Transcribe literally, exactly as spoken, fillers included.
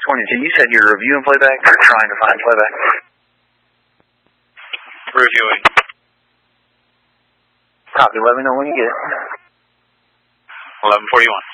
twenty-two, you said you're reviewing playback or trying to find playback? Reviewing. Copy, let me know when you get it. eleven forty-one.